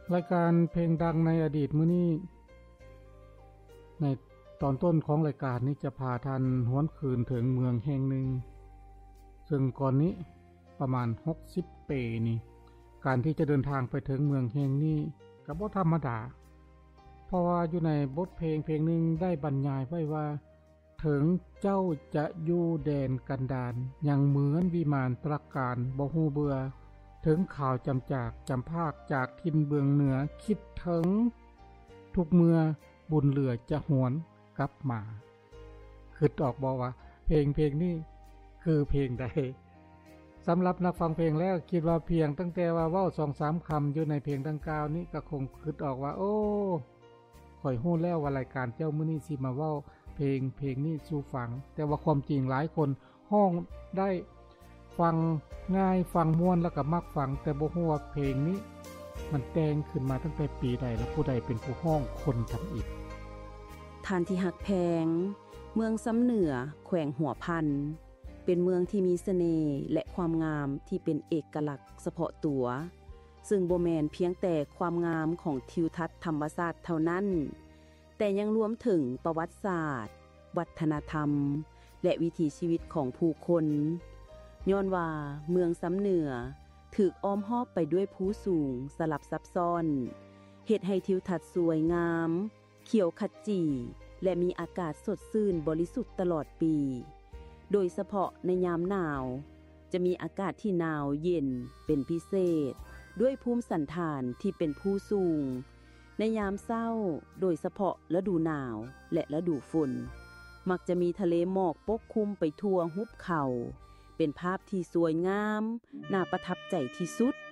รายการเพลงดังในอดีตมื้อนี้ในตอนต้นของรายการนี้จะพาท่านหวนคืนถึงเมืองแห่งหนึ่งซึ่งก่อนนี้ประมาณ60ปีนี่การที่จะเดินทางไปถึงเมืองแห่งนี้ก็บ่ธรรมดาเพราะว่าอยู่ในบทเพลงเพลงหนึ่งได้บรรยายไว้ว่าถึงเจ้าจะอยู่แดนกันดารยังเหมือนวิมานตรักการบ่ฮู้เบื่อถึงข่าวจำจากจำภาคจากทินเบืองเหนือคิดถึงทุกเมื่อบุญเหลือจะหวนกลับมาคิดออกบ่ว่าเพลงนี้คือเพลงใดสำหรับนักฟังเพลงแล้วคิดว่าเพียงตั้งแต่ว่าเว้า 2-3 คำอยู่ในเพลงดังกล่าวนี้ก็คงคิดออกว่าโอ้ข่อยฮู้แล้วว่ารายการเจ้ามื้อนี้สิมาเว้าเพลงนี้สู่ฟังแต่ว่าความจริงหลายคนฮ้องได้ฟังง่ายฟังม่วนแล้วก็มักฟังแต่บ่ฮู้ว่าเพลงนี้มันแต่งขึ้นมาตั้งแต่ปีใดและผู้ใดเป็นผู้ฮ้องคนทำอีกท่านที่หักแพงเมืองซ้ำเหนือแขวงหัวพันเป็นเมืองที่มีเสน่ห์และความงามที่เป็นเอกลักษณ์เฉพาะตัวซึ่งบ่แม่นเพียงแต่ความงามของทิวทัศน์ธรรมชาติเท่านั้นแต่ยังรวมถึงประวัติศาสตร์วัฒนธรรมและวิถีชีวิตของผู้คนย้อนว่าเมืองซ้ำเหนือถูกอ้อมรอบไปด้วยภูสูงสลับซับซ้อนเฮ็ดให้ทิวทัศน์สวยงามเขียวขจีและมีอากาศสดชื่นบริสุทธิ์ตลอดปีโดยเฉพาะในยามหนาวจะมีอากาศที่หนาวเย็นเป็นพิเศษด้วยภูมิสันฐานที่เป็นภูสูงในยามเศร้าโดยเฉพาะฤดูหนาวและฤดูฝนมักจะมีทะเลหมอกปกคลุมไปทั่วหุบเขาเป็นภาพที่สวยงามน่าประทับใจที่สุด